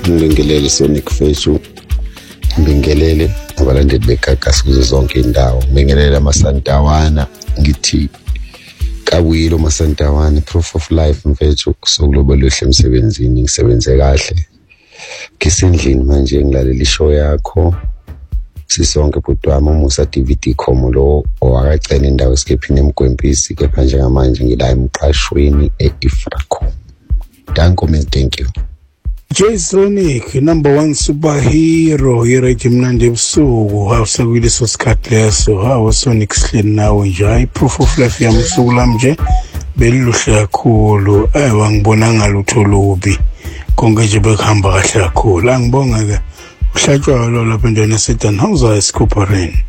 Ngibingelele Sonic Feshu. Ngibingelele abalandeli beGagas kuzo zonke indawo. Ngibingelele amasantawana ngithi kabuyilo masantawana proof of life mfethu sokuloba lohle emsebenzini ngisebenze kahle. Ngisendlini manje ngilalela ishow yakho. Sisonke bhuti wami umusa DVD khomo lo owakacela indawo eskephini emgwempisi kepha njengamanje ngila emqashweni eIfraco. Thank you. J-Sonic, #1 superhero yirate mnandi ebusuku awusakuleso sikhathi leso hawo Sonic sihleli nawe nje hayi proof of life yamsuku lamje beliluhle kakhulu wangibona ngalutho lubi konke nje bekuhamba kahle kakhulu angibonga ke uhlatshwa lo lapha endweni eSedan Hausa eSkoperen.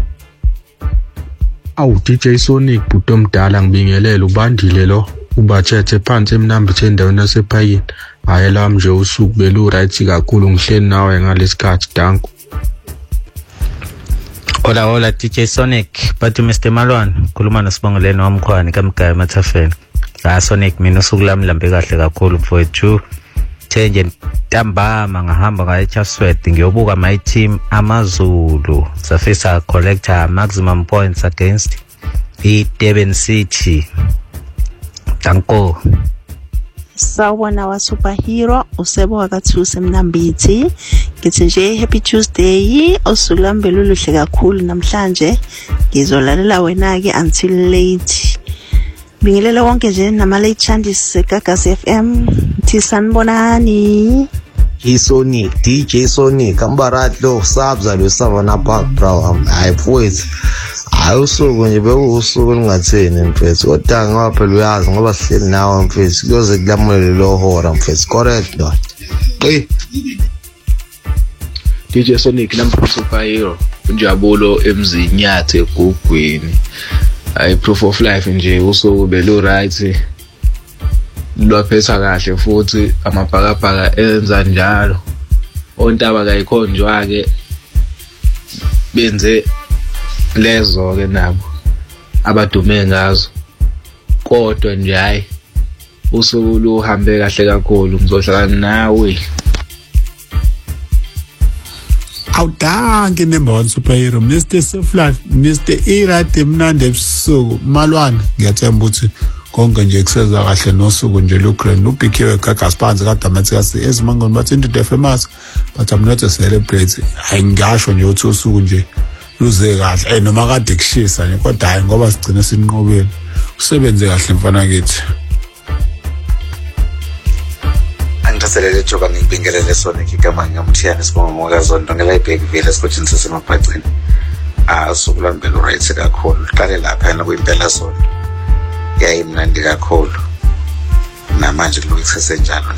Awu DJ Sonic bhuti omdala ngibingelele ubandile lo ubathethe phansi emnambithe endaweni yasephayini hayi lami nje usuku belu right kakhulu ngihleli nawe ngalesikhathi danku. Hola DJ Sonic bathi Mr Malwane khuluma noSibongeleni wamkhwani kaMgaya Mathafeni. Sonic mina usuku lami lambe kahle kakhulu mfowethu. Change ntambama ngahamba ngaya eChaswet ngiyobuka my team amaZulu safisa collector maximum points against iDurban City. Danko. Sawubona wa superhero usebo akathuse Mnambithi ngithi nje happy Tuesday osulambe luluhle kakhulu namhlanje ngizolalela wena ke until late. Bingelela wonke nje nama late changes eGagas FM thi sanibonani. Sonic DJ Sonic ambarat lo sabza lo Savannah Park bro ayiphuzi awusuku nje bekusuku lingatheni mfethu kodwa ngoba phela uyazi ngoba sihleli nawe mfethu kuyoze kulamulele lo hora mfethu correct no DJ Sonic superhero unjabulo emzinyathe egugwini ay proof of life nje usuku belo right lwaphetha kahle futhi amabhakabhaka enza njalo ontaba kayikhonjwa ke benze lezo ke nabo abadume ngazo kodwa nje hayi usuku luhambe kahle kakhulu ngizohlala nawe. Awudanke #1 superhero Mr Selflife Mr Irate mnandi ebusuku Malwane ngiyathemba ukuthi konke nje kuseza kahle nosuku nje lugrand ubhikiwe Gagas phansi kadamatsi ezimangoni bathi into famous but I'm not a celebrity hayi ngisho nje uthi usuku nje luze kahle noma kade kushisa nje kodwa hayi ngoba sigcina sinqobile usebenze kahle mfana kithi. Angiselele joka ngibingelele Sonic igama ngamthiyana sibonga zonke ngela ibheki vele esikhotshini sasemaphathini. Usuku lami belo right kakhulu qale lapha yena kuyimpela sonto. Yayimnandi kakhulu namanje kuloku sesenjalo